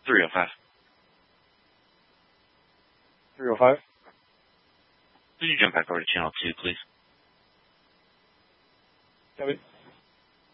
305. 305? Could you jump back over to channel 2, please?